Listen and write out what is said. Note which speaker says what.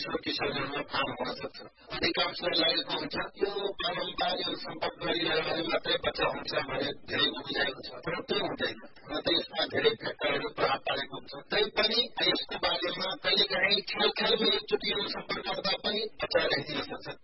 Speaker 1: किशोरमा काम हुन सक्छ। अधिकांशलाई लागेको हुन्छ यो बारम्बार सम्पर्क गरिरहने मात्रै बच्चा हुन्छ भने धेरै बुझाएको छ, तर त्यो हुँदैन। र यसमा धेरै फ्याक्टरहरू प्रभाव पारेको हुन्छ। तैपनि यसको बारेमा कहिलेकाहीँ खेलखेलमा एकचोटि सम्पर्क गर्दा पनि बच्चा रहन सक्छ।